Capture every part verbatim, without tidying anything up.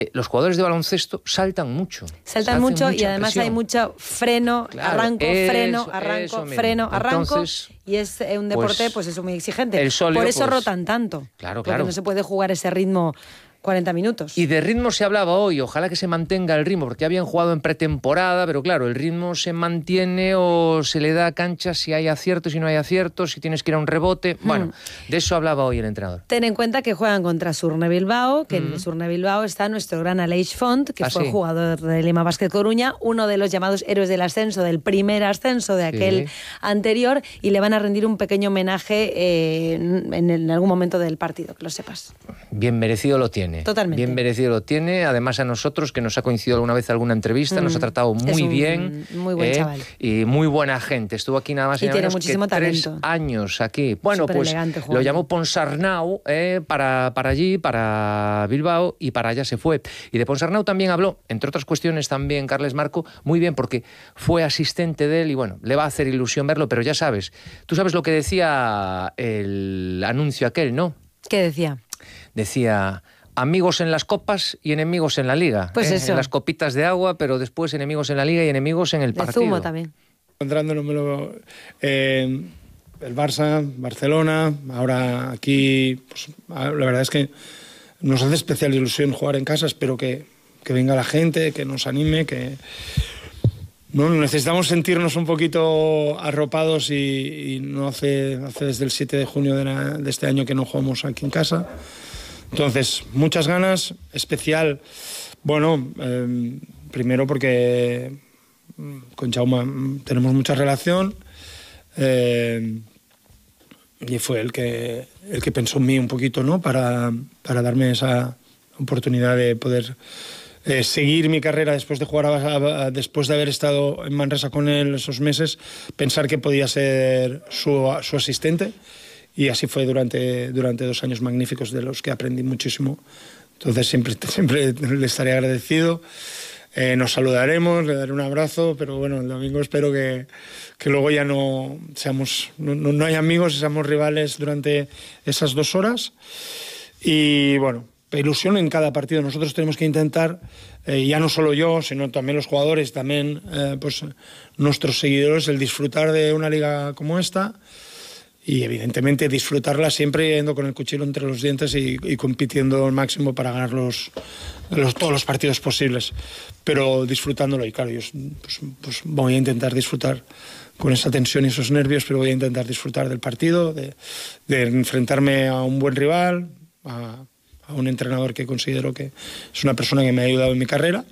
los jugadores de baloncesto saltan mucho. Saltan mucho y además presión. hay mucho freno, claro, arranco, eso, freno, arranco, eso freno, arranco. Entonces, y es un deporte pues, pues eso muy exigente. el sóleo, Por eso pues, rotan tanto. Claro, porque claro. no se puede jugar ese ritmo cuarenta minutos. Y de ritmo se hablaba hoy, ojalá que se mantenga el ritmo, porque habían jugado en pretemporada, pero claro, el ritmo se mantiene o se le da cancha si hay aciertos, si no hay aciertos, si tienes que ir a un rebote. Hmm. Bueno, de eso hablaba hoy el entrenador. Ten en cuenta que juegan contra Surne Bilbao, que hmm. en Surne Bilbao está nuestro gran Aleix Font, que ¿Ah, fue sí? jugador de Lima Basket Coruña, uno de los llamados héroes del ascenso, del primer ascenso de aquel sí. anterior, y le van a rendir un pequeño homenaje eh, en, en algún momento del partido, que lo sepas. Bien merecido lo tiene. Totalmente. Bien merecido lo tiene. Además, a nosotros, que nos ha coincidido alguna vez alguna entrevista, mm. nos ha tratado muy bien. Muy buen eh, chaval. Y muy buena gente. Estuvo aquí nada más y, y tiene menos muchísimo que talento. tres años aquí. Bueno, Súper pues elegante, lo llamó Ponsarnau eh, para, para allí, para Bilbao, y para allá se fue. Y de Ponsarnau también habló, entre otras cuestiones también, Carles Marco, muy bien, porque fue asistente de él y bueno, le va a hacer ilusión verlo, pero ya sabes, tú sabes lo que decía el anuncio aquel, ¿no? ¿Qué decía? Decía... amigos en las copas y enemigos en la liga. Pues ¿eh? eso. En las copitas de agua, pero después enemigos en la liga y enemigos en el de partido. zumo también. Encontrándomelo eh, el Barça, Barcelona, ahora aquí, pues, la verdad es que nos hace especial ilusión jugar en casa. Espero que, que venga la gente, que nos anime, que... Bueno, necesitamos sentirnos un poquito arropados y, y no hace, hace desde el siete de junio de, la, de este año que no jugamos aquí en casa. Entonces, muchas ganas, especial, bueno, eh, primero porque con Jaume tenemos mucha relación eh, y fue el que, el que pensó en mí un poquito, ¿no? Para, para darme esa oportunidad de poder eh, seguir mi carrera después de jugar, a, a, después de haber estado en Manresa con él esos meses, pensar que podía ser su, su asistente. Y así fue durante, durante dos años magníficos de los que aprendí muchísimo. Entonces siempre, siempre le estaré agradecido. Eh, nos saludaremos, le daré un abrazo, pero bueno, el domingo espero que, que luego ya no seamos, no, no hay amigos, seamos rivales durante esas dos horas. Y bueno, ilusión en cada partido. Nosotros tenemos que intentar, eh, ya no solo yo, sino también los jugadores, también eh, pues, nuestros seguidores, el disfrutar de una liga como esta. Y evidentemente disfrutarla siempre yendo con el cuchillo entre los dientes y, y compitiendo al máximo para ganar los, los, todos los partidos posibles, pero disfrutándolo. Y claro, yo pues, pues voy a intentar disfrutar con esa tensión y esos nervios, pero voy a intentar disfrutar del partido, de, de enfrentarme a un buen rival, a, a un entrenador que considero que es una persona que me ha ayudado en mi carrera,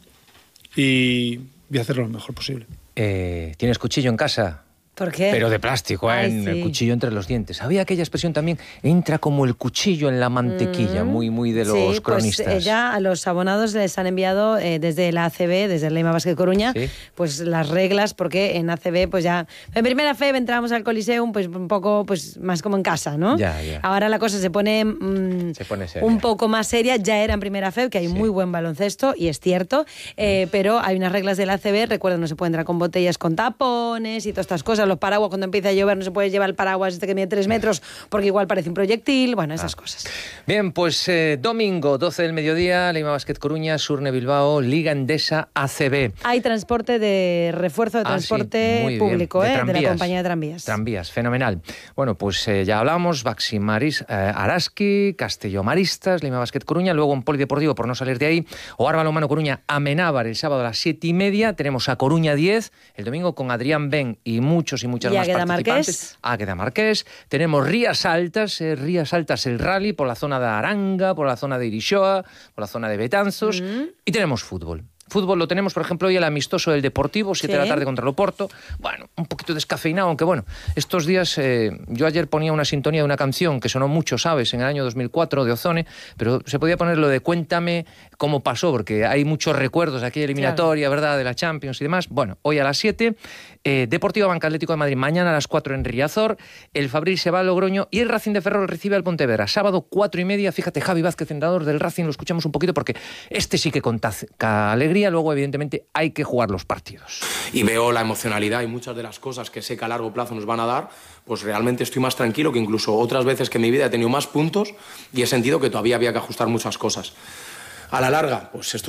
y voy a hacerlo lo mejor posible. Eh, ¿Tienes cuchillo en casa? ¿Por qué? Pero de plástico, ¿eh? Ay, sí. El cuchillo entre los dientes. Había aquella expresión también, entra como el cuchillo en la mantequilla, mm, muy, muy de los sí, cronistas. Pues, eh, ya a los abonados les han enviado eh, desde la A C B, desde el Lima Basket Coruña, ¿sí? Pues las reglas, porque en A C B, pues ya, en primera F E B entramos al Coliseum, pues un poco, pues más como en casa, ¿no? Ya, ya. Ahora la cosa se pone, mmm, se pone seria. un poco más seria. Ya era en primera F E B, que hay sí. muy buen baloncesto, y es cierto, eh, pero hay unas reglas de la A C B, recuerda, no se puede entrar con botellas con tapones y todas estas cosas, los paraguas cuando empieza a llover no se puede llevar el paraguas este que mide tres metros porque igual parece un proyectil, bueno, esas ah. cosas. Bien, pues eh, domingo, doce del mediodía, Lima Basket Coruña, Surne Bilbao, Liga Endesa A C B. Hay transporte de refuerzo de ah, transporte sí, público, de, eh, de la compañía de tranvías. Tranvías, fenomenal. Bueno, pues eh, ya hablamos, Baxi Maris, eh, Araski, Castelló Maristas, Lima Basket Coruña, luego en Polideportivo, por no salir de ahí, Oar Balonmano Coruña, Amenábar el sábado a las siete y media, tenemos a Coruña diez, el domingo con Adrián Ben y muchos y muchas y más participantes. Marqués. Águeda Marqués. Tenemos Rías Altas, eh, Rías Altas el rally por la zona de Aranga, por la zona de Irixoa, por la zona de Betanzos, mm. y tenemos fútbol. Fútbol lo tenemos, por ejemplo, hoy el amistoso del Deportivo, siete sí. de la tarde contra el Oporto. Bueno, un poquito descafeinado, aunque bueno, estos días, eh, yo ayer ponía una sintonía de una canción que sonó mucho, ¿sabes?, en el año dos mil cuatro, de Ozone, pero se podía poner lo de Cuéntame cómo pasó, porque hay muchos recuerdos de aquella eliminatoria, claro. ¿verdad?, de la Champions y demás. Bueno, hoy a las siete, eh, Deportivo Banca Atlético de Madrid, mañana a las cuatro en Riazor, el Fabril se va a Logroño y el Racing de Ferrol recibe al Pontevedra. Sábado, cuatro y media, fíjate, Javi Vázquez, entrenador del Racing, lo escuchamos un poquito porque este sí que con alegría, luego evidentemente hay que jugar los partidos. Y veo la emocionalidad y muchas de las cosas que sé que a largo plazo nos van a dar, pues realmente estoy más tranquilo que incluso otras veces que en mi vida he tenido más puntos y he sentido que todavía había que ajustar muchas cosas. a la larga, pues esto